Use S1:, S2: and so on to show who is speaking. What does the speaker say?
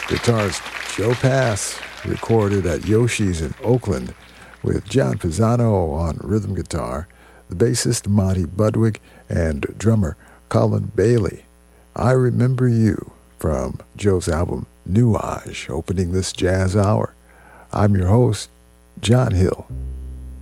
S1: Guitarist Joe Pass, recorded at Yoshi's in Oakland, with John Pisano on rhythm guitar, the bassist Monty Budwig, and drummer Colin Bailey. I Remember You, from Joe's album Nuage, opening this jazz hour. I'm your host, John Hill.